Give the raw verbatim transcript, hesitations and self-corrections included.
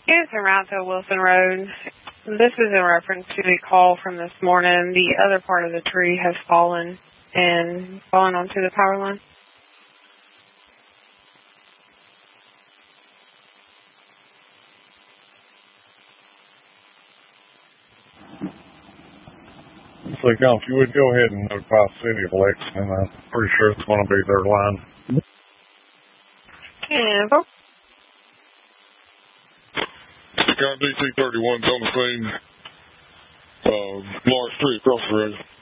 It's around to Wilson Road. This is in reference to the call from this morning. The other part of the tree has fallen and fallen onto the power line. So, if you would go ahead and notify the city of Lexington, I'm pretty sure it's going to be their line. Info. County D C thirty-one's on the scene. Uh, Lawrence Street across the road.